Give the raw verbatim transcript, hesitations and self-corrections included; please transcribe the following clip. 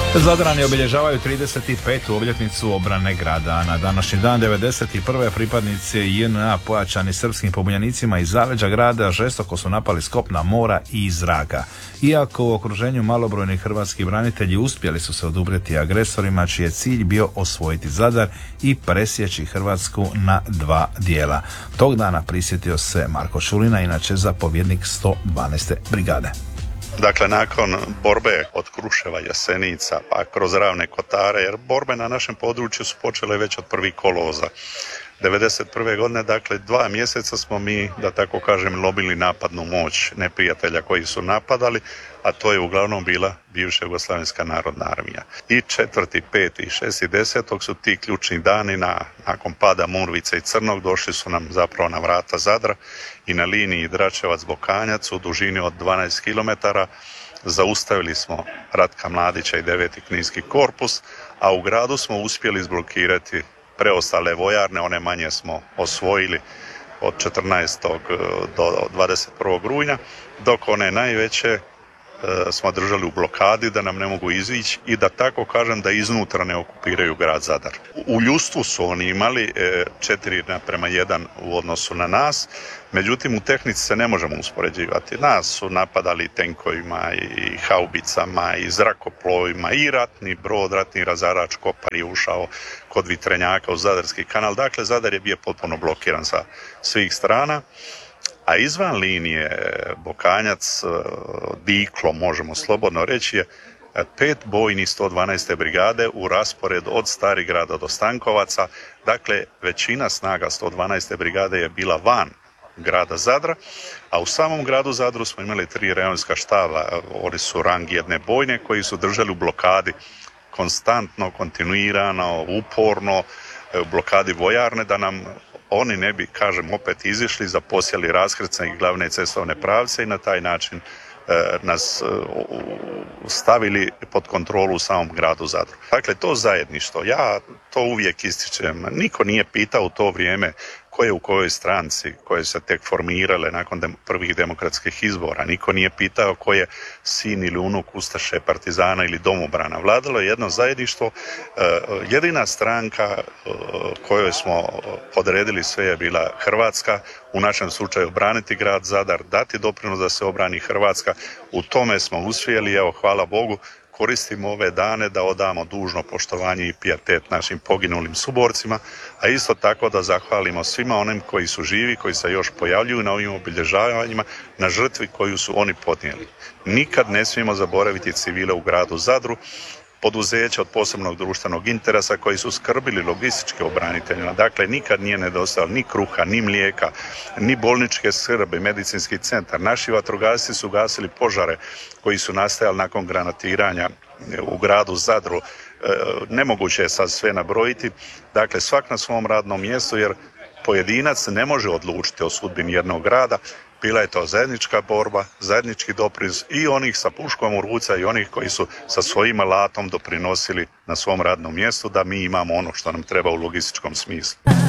Zadrani obilježavaju trideset petu obljetnicu obrane grada. Na današnji dan devedeset prve pripadnici J N A pojačani srpskim pobunjenicima iz zaleđa grada žestoko su napali s kopna, mora i iz zraka. Iako u okruženju malobrojni hrvatski branitelji uspjeli su se oduprijeti agresorima čiji je cilj bio osvojiti Zadar i presjeći Hrvatsku na dva dijela. Tog dana prisjetio se Marko Šulina, inače zapovjednik sto dvanaeste brigade. Dakle, nakon borbe od Kruševa, Jasenica, pa kroz Ravne Kotare, jer borbe na našem području su počele već od prvih kolovoza. devedeset prve godine, dakle, dva mjeseca smo mi, da tako kažem, lomili napadnu moć neprijatelja koji su napadali, a to je uglavnom bila bivša Jugoslavenska narodna armija. I četvrti, peti i šesti, desetog su ti ključni dani na, nakon pada Murvice i Crnog, došli su nam zapravo na vrata Zadra i na liniji Dračevac-Bokanjac u dužini od dvanaest kilometara zaustavili smo Ratka Mladića i deveti kninski korpus, a u gradu smo uspjeli izblokirati preostale vojarne, one manje smo osvojili od četrnaestog do dvadeset prvog rujna, dok one najveće e, smo držali u blokadi da nam ne mogu izići i da tako kažem da iznutra ne okupiraju grad Zadar. U ljudstvu su oni imali e, četiri naprema jedan u odnosu na nas, međutim u tehnici se ne možemo uspoređivati. Nas su napadali tenkovima i haubicama i zrakoplovima i ratni brod, ratni razarač Kopar je ušao kod Vitrenjaka u Zadarski kanal. Dakle, Zadar je bio potpuno blokiran sa svih strana. A izvan linije Bokanjac, Diklo, možemo slobodno reći, je pet bojni sto dvanaeste brigade u rasporedu od Starigrada do Stankovaca. Dakle, većina snaga sto dvanaeste brigade je bila van grada Zadra, a u samom gradu Zadru smo imali tri rejonska štaba. Oni su rang jedne bojne koji su držali u blokadi konstantno, kontinuirano, uporno, u blokadi vojarne da nam oni ne bi, kažem, opet izišli, zaposjeli raskrcane i glavne cestovne pravce i na taj način e, nas e, stavili pod kontrolu u samom gradu Zadru. Dakle, to zajedništvo, ja to uvijek ističem, niko nije pitao u to vrijeme ko je u kojoj stranci, koje se tek formirale nakon dem- prvih demokratskih izbora. Niko nije pitao ko je sin ili unuk ustaše, partizana ili domobrana. Vladalo je jedno zajedništvo. E, jedina stranka e, kojoj smo podredili sve je bila Hrvatska, u našem slučaju braniti grad Zadar, dati doprinos da se obrani Hrvatska. U tome smo uspjeli, evo, hvala Bogu. Koristimo ove dane da odamo dužno poštovanje i pijetet našim poginulim suborcima, a isto tako da zahvalimo svima onim koji su živi, koji se još pojavljuju na ovim obilježavanjima, na žrtvi koju su oni podnijeli. Nikad ne smijemo zaboraviti civile u gradu Zadru, poduzeća od posebnog društvenog interesa koji su skrbili logistički o braniteljima. Dakle, nikad nije nedostajalo ni kruha, ni mlijeka, ni bolničke skrbi, medicinski centar. Naši vatrogasci su gasili požare koji su nastajali nakon granatiranja u gradu Zadru. E, nemoguće je sad sve nabrojiti. Dakle, svak na svom radnom mjestu, jer pojedinac ne može odlučiti o sudbini jednog grada. Bila je to zajednička borba, zajednički doprinos i onih sa puškom u ruci i onih koji su sa svojim alatom doprinosili na svom radnom mjestu da mi imamo ono što nam treba u logističkom smislu.